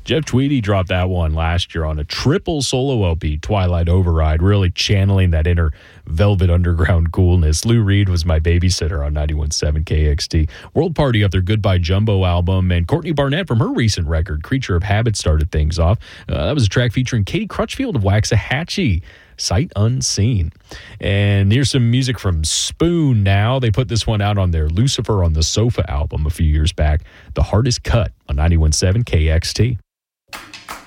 Jeff Tweedy dropped that one last year on a triple solo LP, Twilight Override, really channeling that inner Velvet Underground coolness. Lou Reed was my babysitter on 91.7 KXT. World Party up their Goodbye Jumbo album, and Courtney Barnett from her recent record, Creature of Habit, started things off. That was a track featuring Katie Crutchfield of Waxahachie, Sight Unseen. And here's some music from Spoon now. They put this one out on their Lucifer on the Sofa album a few years back. The Hardest Cut on 91.7 KXT.